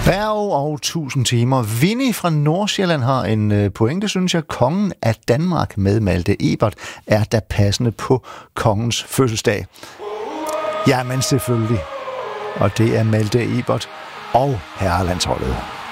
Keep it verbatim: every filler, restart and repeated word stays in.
Berg og tusind timer. Vinnie fra Nordsjælland har en pointe, synes jeg. Kongen af Danmark med Malte Ebert er da passende på kongens fødselsdag. Jamen selvfølgelig. Og det er Malte Ebert og herrelandsholdet.